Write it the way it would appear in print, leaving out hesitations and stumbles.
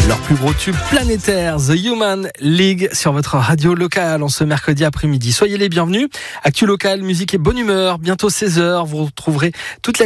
Leur plus gros tube planétaire, The Human League, sur votre radio locale en ce mercredi après-midi. Soyez les bienvenus. Actu local, musique et bonne humeur. Bientôt 16h, vous retrouverez toute la